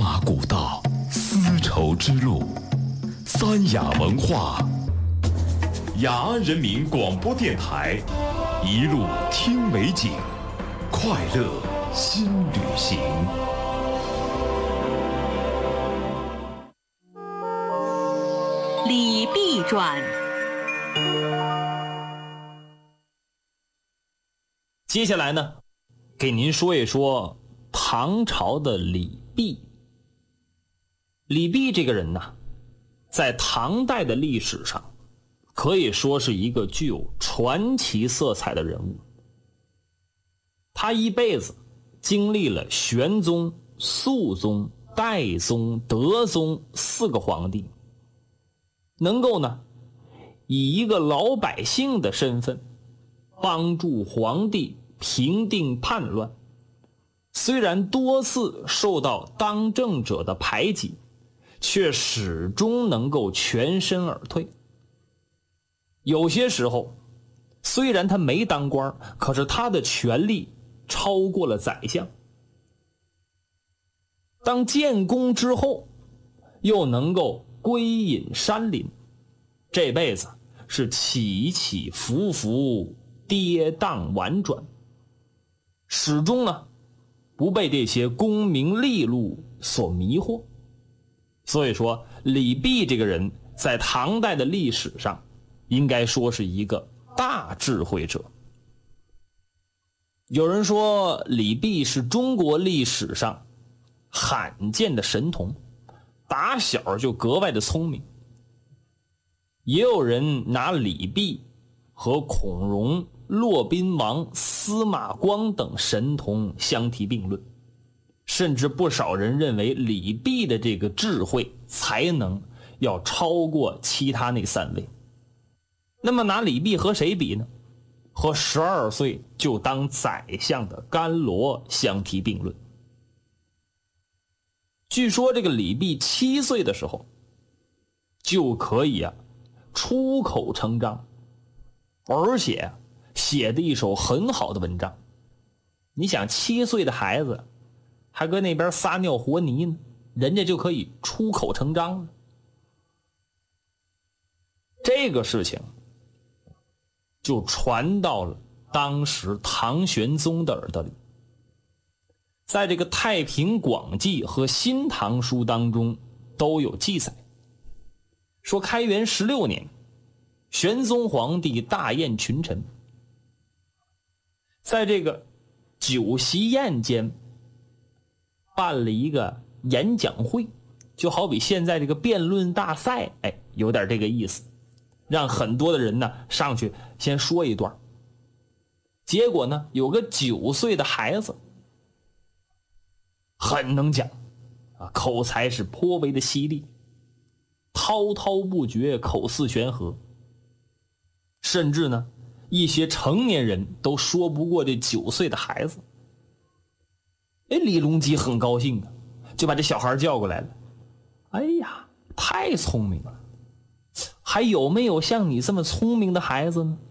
马古道，丝绸之路，三雅文化，雅安人民广播电台，一路听美景，快乐新旅行。 李泌传。 接下来呢，给您说一说唐朝的李泌。李泌这个人呢，在唐代的历史上可以说是一个具有传奇色彩的人物。他一辈子经历了玄宗、肃宗、代宗、德宗4个皇帝，能够呢以一个老百姓的身份帮助皇帝平定叛乱，虽然多次受到当政者的排挤，却始终能够全身而退。有些时候虽然他没当官，可是他的权力超过了宰相。当建功之后，又能够归隐山林，这辈子是起起伏伏，跌宕婉转，始终呢不被这些功名利禄所迷惑。所以说李泌这个人在唐代的历史上应该说是一个大智慧者。有人说李泌是中国历史上罕见的神童，打小就格外的聪明。也有人拿李泌和孔融、骆宾王、司马光等神童相提并论，甚至不少人认为李泌的这个智慧才能要超过其他那3位。那么拿李泌和谁比呢？和12岁就当宰相的甘罗相提并论。据说这个李泌7岁的时候就可以出口成章，而且写的一手很好的文章。你想7岁的孩子还搁那边撒尿和泥呢，人家就可以出口成章了。这个事情就传到了当时唐玄宗的耳朵里。在这个《太平广记》和《新唐书》当中都有记载，说开元16年，玄宗皇帝大宴群臣，在这个酒席宴间办了一个演讲会，就好比现在这个辩论大赛，有点这个意思，让很多的人呢上去先说一段。结果呢，有个9岁的孩子很能讲口才是颇为的犀利，滔滔不绝，口似悬河，甚至呢一些成年人都说不过这9岁的孩子。李隆基很高兴就把这小孩叫过来了。哎呀，太聪明了，还有没有像你这么聪明的孩子呢？